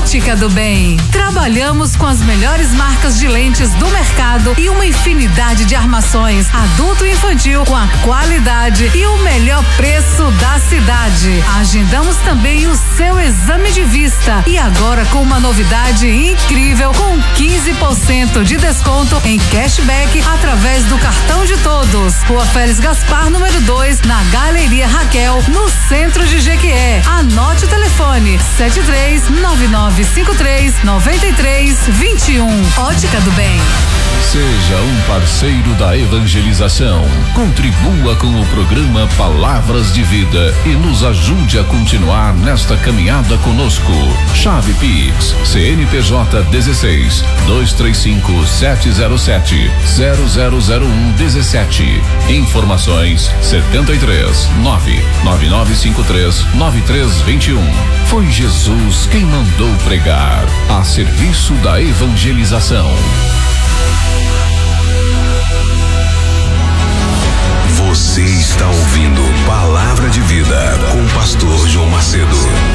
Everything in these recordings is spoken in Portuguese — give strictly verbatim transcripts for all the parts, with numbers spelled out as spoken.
Ótica do Bem. Trabalhamos com as melhores marcas de lentes do mercado e uma infinidade de armações adulto e infantil com a qualidade e o melhor preço da cidade. Agendamos também o seu exame de vista e agora com uma novidade incrível com quinze por cento de desconto em cashback através do cartão de todos. Rua Félix Gaspar, número dois, na Galeria Raquel, no centro de Jequié. Anote o telefone sete três nove nove cinco três nove três dois um. Ótica do Bem. Seja um parceiro da evangelização. Contribua com o programa Palavras de Vida e nos ajude a continuar nesta caminhada conosco. Chave Pix, C N P J dezesseis, dois três cinco, sete zero sete, zero zero zero um dezessete. Informações setenta e três, nove nove nove cinco três, nove três dois um. Foi Jesus quem mandou pregar, a serviço da evangelização. Você está ouvindo Palavra de Vida com o pastor João Macedo.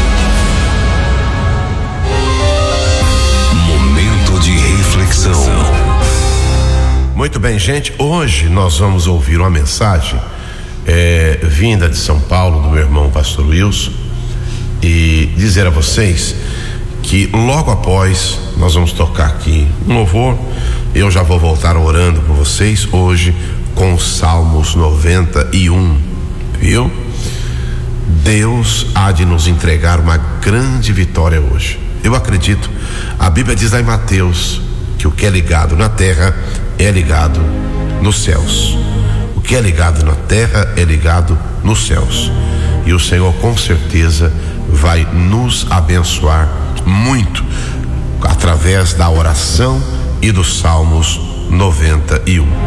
Momento de reflexão. Muito bem, gente, hoje nós vamos ouvir uma mensagem é, vinda de São Paulo, do meu irmão pastor Wilson, e dizer a vocês que logo após nós vamos tocar aqui um louvor. Eu já vou voltar orando por vocês hoje com os Salmos noventa e um, viu? Deus há de nos entregar uma grande vitória hoje. Eu acredito, a Bíblia diz lá em Mateus que o que é ligado na terra é ligado nos céus. O que é ligado na terra é ligado nos céus. E o Senhor com certeza vai nos abençoar muito através da oração e dos Salmos noventa e um.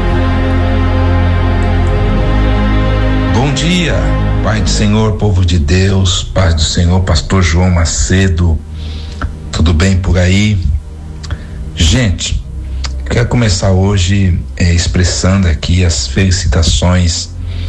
Bom dia, Pai do Senhor, povo de Deus, Pai do Senhor, pastor João Macedo, tudo bem por aí? Gente, quero começar hoje é, expressando aqui as felicitações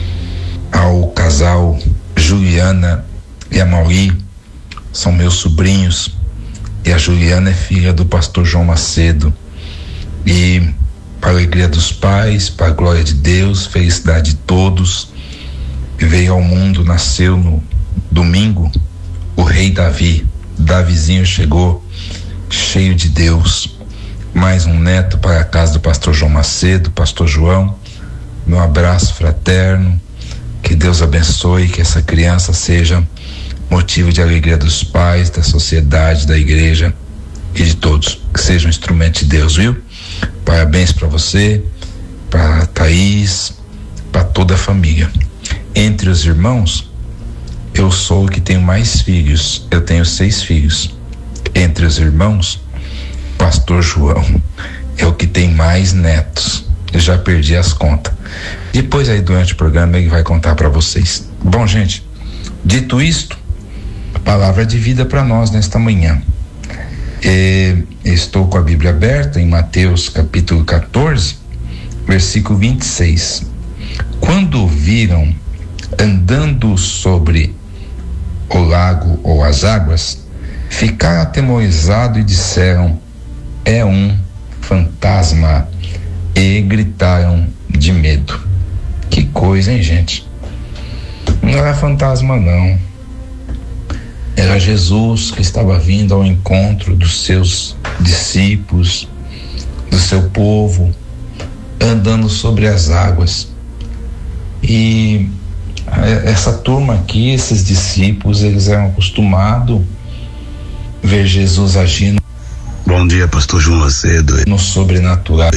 ao casal Juliana e a Mauri, são meus sobrinhos, e a Juliana é filha do pastor João Macedo, e para a alegria dos pais, para a glória de Deus, felicidade de todos. Veio ao mundo, nasceu no domingo o rei Davi. Davizinho chegou cheio de Deus. Mais um neto para a casa do pastor João Macedo, pastor João. Meu abraço fraterno, que Deus abençoe, que essa criança seja motivo de alegria dos pais, da sociedade, da igreja e de todos, que seja um instrumento de Deus, viu? Parabéns para você, para Thaís, para toda a família. Entre os irmãos, eu sou o que tenho mais filhos, eu tenho seis filhos. Entre os irmãos, pastor João é o que tem mais netos, eu já perdi as contas. Depois aí durante o programa ele vai contar para vocês. Bom, gente, dito isto, a palavra de vida para nós nesta manhã. É, estou com a Bíblia aberta em Mateus capítulo quatorze, versículo vinte e seis. Quando viram andando sobre o lago ou as águas, ficaram atemorizados e disseram: é um fantasma, e gritaram de medo. Que coisa, hein, gente? Não era fantasma, não. Era Jesus que estava vindo ao encontro dos seus discípulos, do seu povo, andando sobre as águas. E essa turma aqui, esses discípulos, eles eram acostumados a ver Jesus agindo. Bom dia, pastor João Macedo. No sobrenatural,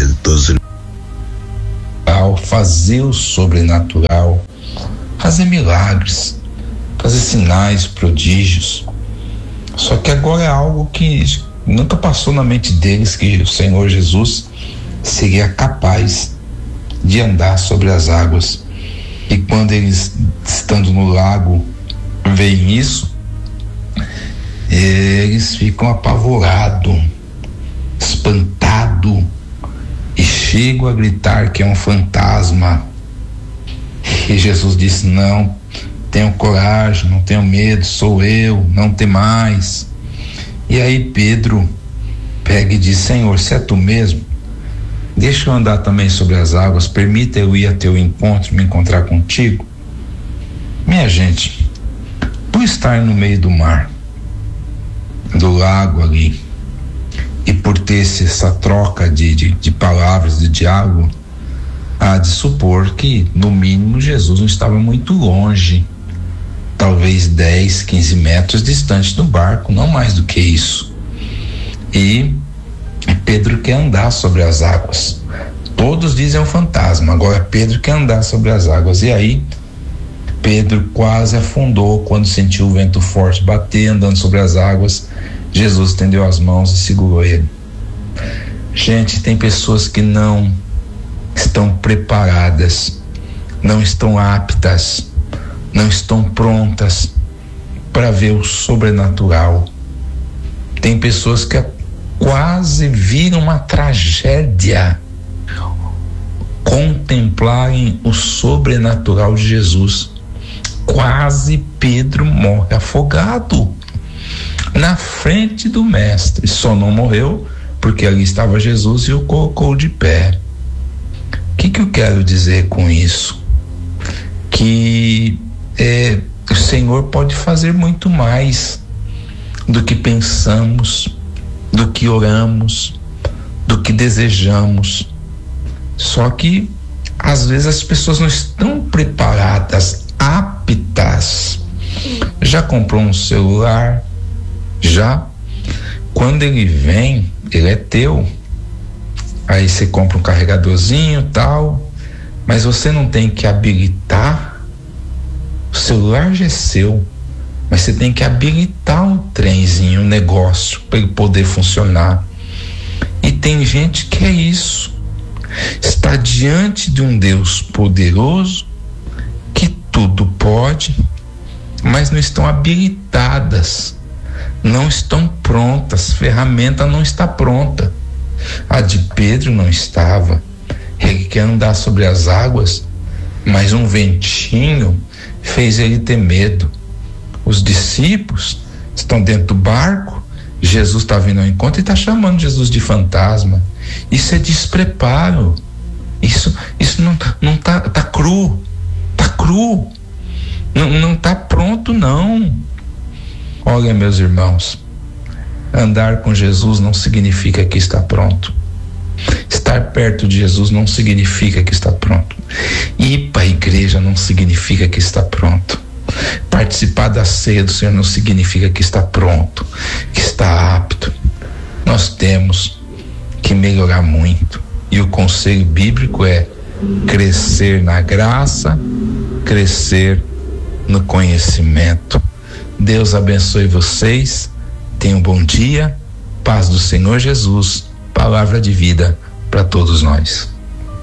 fazer o sobrenatural, fazer milagres, fazer sinais, prodígios. Só que agora é algo que nunca passou na mente deles, que o Senhor Jesus seria capaz de andar sobre as águas. E quando eles, estando no lago, veem isso, eles ficam apavorados, espantados, e chegam a gritar que é um fantasma. E Jesus disse: não, tenham coragem, não tenham medo, sou eu, não temais. E aí Pedro pega e diz: Senhor, se é tu mesmo, deixa eu andar também sobre as águas, permita eu ir a teu encontro, me encontrar contigo. Minha gente, por estar no meio do mar, do lago ali, e por ter essa troca de, de, de palavras, de diálogo, há de supor que, no mínimo, Jesus não estava muito longe, talvez dez, quinze metros distante do barco, não mais do que isso. E Pedro quer andar sobre as águas. Todos dizem um fantasma, agora Pedro quer andar sobre as águas. E aí Pedro quase afundou quando sentiu o vento forte bater, andando sobre as águas. Jesus estendeu as mãos e segurou ele. Gente, tem pessoas que não estão preparadas, não estão aptas, não estão prontas para ver o sobrenatural. Tem pessoas que quase viram uma tragédia contemplarem o sobrenatural de Jesus. Quase Pedro morre afogado na frente do mestre. Só não morreu porque ali estava Jesus e o colocou de pé. O que que eu quero dizer com isso? Que é, o Senhor pode fazer muito mais do que pensamos, do que oramos, do que desejamos. Só que às vezes as pessoas não estão preparadas, aptas. Já comprou um celular? Já? Quando ele vem, ele é teu. Aí você compra um carregadorzinho, tal, mas você não tem que habilitar. O celular já é seu, mas você tem que habilitar um trenzinho, um negócio para ele poder funcionar. E tem gente que é isso, está diante de um Deus poderoso que tudo pode, mas não estão habilitadas, não estão prontas, a ferramenta não está pronta. A de Pedro não estava. Ele quer andar sobre as águas, mas um ventinho fez ele ter medo. Os discípulos estão dentro do barco, Jesus está vindo ao encontro e está chamando Jesus de fantasma. Isso é despreparo. Isso, isso não, não tá, tá cru, tá cru, não, não tá pronto não. Olha, meus irmãos, andar com Jesus não significa que está pronto. Estar perto de Jesus não significa que está pronto. Ir para a igreja não significa que está pronto. Participar da ceia do Senhor não significa que está pronto, que está apto. Nós temos que melhorar muito. E o conselho bíblico é crescer na graça, crescer no conhecimento. Deus abençoe vocês. Tenham um bom dia. Paz do Senhor Jesus. Palavra de vida para todos nós.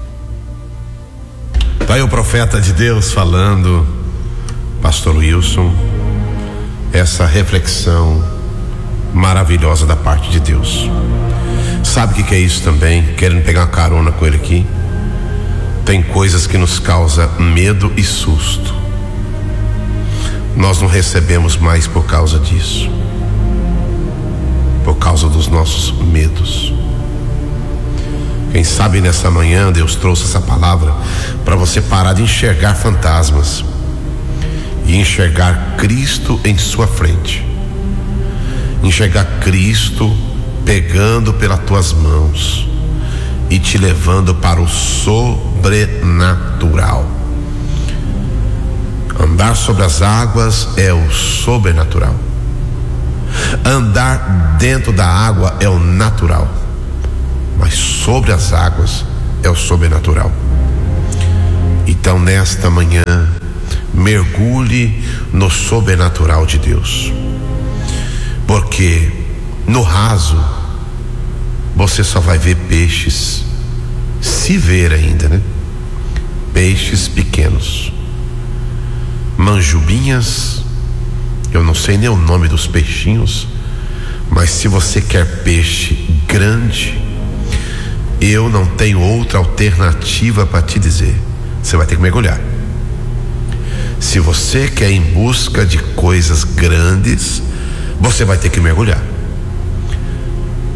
Tá aí o profeta de Deus falando, pastor Wilson, essa reflexão maravilhosa da parte de Deus. Sabe o que, que é isso também? Querendo pegar uma carona com ele aqui. Tem coisas que nos causam medo e susto. Nós não recebemos mais por causa disso, por causa dos nossos medos. Quem sabe nessa manhã Deus trouxe essa palavra para você parar de enxergar fantasmas e enxergar Cristo em sua frente, enxergar Cristo pegando pelas tuas mãos e te levando para o sobrenatural. Andar sobre as águas é o sobrenatural. Andar dentro da água é o natural, mas sobre as águas é o sobrenatural. Então nesta manhã mergulhe no sobrenatural de Deus, porque no raso você só vai ver peixes, se ver ainda, né? Peixes pequenos, manjubinhas, eu não sei nem o nome dos peixinhos, mas se você quer peixe grande, eu não tenho outra alternativa para te dizer, você vai ter que mergulhar. Se você quer ir em busca de coisas grandes, você vai ter que mergulhar.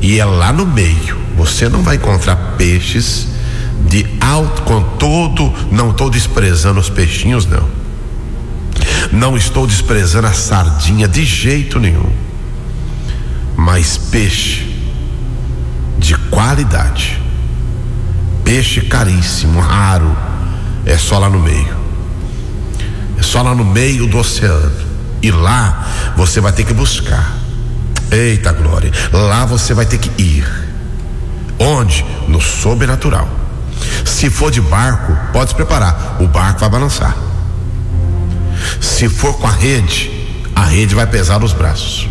E é lá no meio. Você não vai encontrar peixes de alto, com todo, não estou desprezando os peixinhos, não. Não estou desprezando a sardinha de jeito nenhum. Mas peixe de qualidade, peixe caríssimo, raro, é só lá no meio. É só lá no meio do oceano. E lá você vai ter que buscar. Eita glória. Lá você vai ter que ir. Onde? No sobrenatural. Se for de barco, pode se preparar, o barco vai balançar. Se for com a rede, a rede vai pesar nos braços.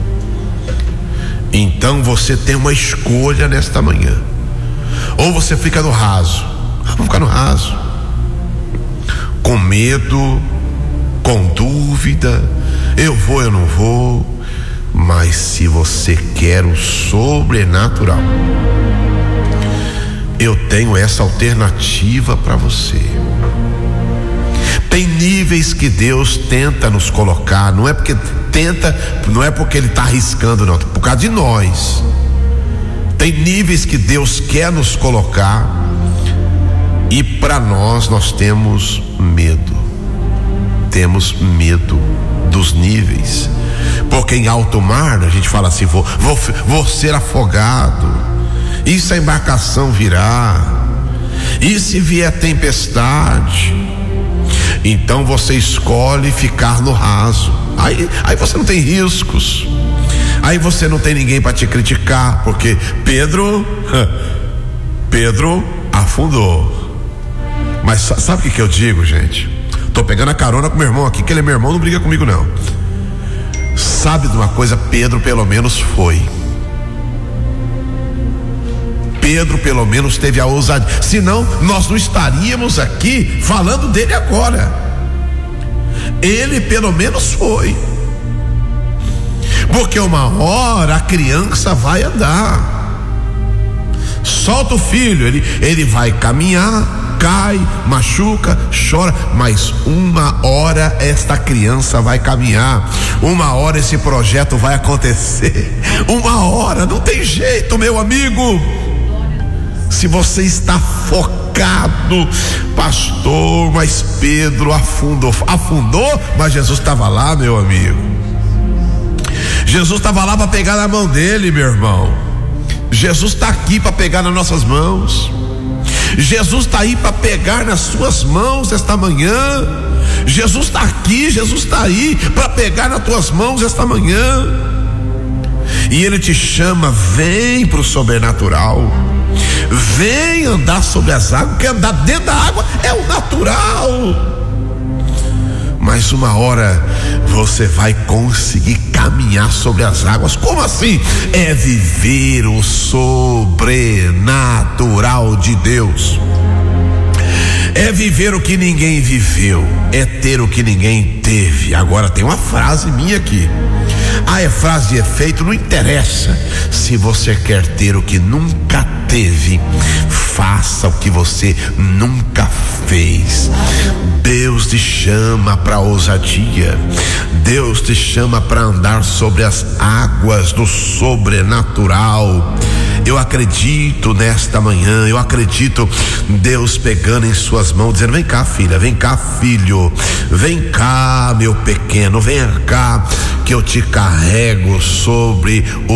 Então você tem uma escolha nesta manhã. Ou você fica no raso. Ah, vou ficar no raso, com medo, com dúvida, eu vou, eu não vou. Mas se você quer o sobrenatural, eu tenho essa alternativa para você. Tem níveis que Deus tenta nos colocar, não é porque tenta, não é porque Ele está arriscando, não, por causa de nós. Tem níveis que Deus quer nos colocar, e para nós, nós temos medo. Temos medo dos níveis, porque em alto mar a gente fala assim: vou, vou, vou ser afogado, e se a embarcação virar, e se vier tempestade. Então você escolhe ficar no raso. Aí, aí você não tem riscos. Aí você não tem ninguém para te criticar, porque Pedro, Pedro afundou. Mas sabe o que, que eu digo, gente? Tô pegando a carona com meu irmão aqui, que ele é meu irmão, não briga comigo não. Sabe de uma coisa? Pedro pelo menos foi. Pedro pelo menos teve a ousadia. Senão nós não estaríamos aqui falando dele agora. Ele pelo menos foi. Porque uma hora a criança vai andar. Solta o filho, ele, ele vai caminhar, cai, machuca, chora, mas uma hora esta criança vai caminhar, uma hora esse projeto vai acontecer, uma hora, não tem jeito, meu amigo. Se você está focado, pastor, mas Pedro afundou, afundou, mas Jesus estava lá, meu amigo. Jesus estava lá para pegar na mão dele, meu irmão. Jesus está aqui para pegar nas nossas mãos. Jesus está aí para pegar nas suas mãos esta manhã. Jesus está aqui, Jesus está aí para pegar nas tuas mãos esta manhã. E Ele te chama: vem para o sobrenatural, vem andar sobre as águas, porque andar dentro da água é o natural. Mas uma hora você vai conseguir caminhar sobre as águas. Como assim? É viver o sobrenatural de Deus. É viver o que ninguém viveu, é ter o que ninguém teve. Agora tem uma frase minha aqui. Ah, é frase de efeito, não interessa. Se você quer ter o que nunca teve, faça o que você nunca fez. Deus te chama para ousadia. Deus te chama para andar sobre as águas do sobrenatural. Eu acredito nesta manhã, eu acredito Deus pegando em suas mãos, dizendo: vem cá, filha, vem cá, filho, vem cá, meu pequeno, vem cá, que eu te carrego sobre o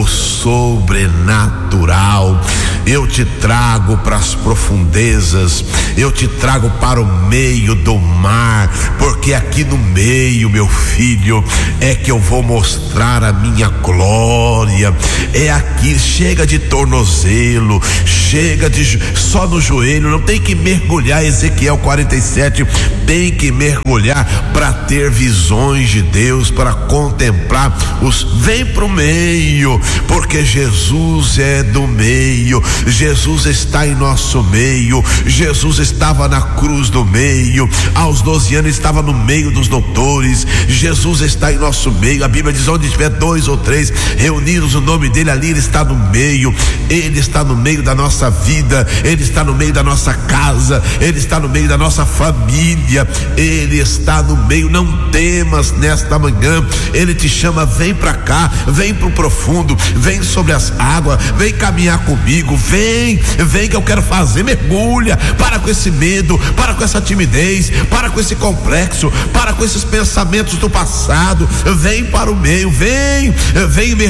sobrenatural. Eu te trago para as profundezas, eu te trago para o meio do mar, porque aqui no meio, meu filho, é que eu vou mostrar a minha glória. É aqui, chega de tornozelo, chega de só no joelho, não tem que mergulhar. Ezequiel quarenta e sete, tem que mergulhar para ter visões de Deus, para contemplar os. Vem pro meio, porque Jesus é do meio. Jesus está em nosso meio. Jesus estava na cruz do meio, aos doze anos estava no meio dos doutores. Jesus está em nosso meio. A Bíblia diz: onde tiver dois ou três reunidos o nome dele, ali ele está no meio. Ele está no meio da nossa vida, ele está no meio da nossa casa, ele está no meio da nossa família, ele está no meio. Não temas nesta manhã, ele te te chama, vem pra cá, vem pro profundo, vem sobre as águas, vem caminhar comigo, vem, vem que eu quero fazer, mergulha, para com esse medo, para com essa timidez, para com esse complexo, para com esses pensamentos do passado, vem para o meio, vem, vem mergulhar